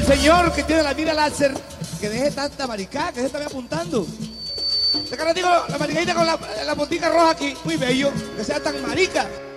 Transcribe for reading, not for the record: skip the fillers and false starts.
al señor que tiene la mira láser que deje tanta maricada, que se está apuntando. De cara digo, la maricadita con la botica roja aquí, muy bello, que sea tan marica.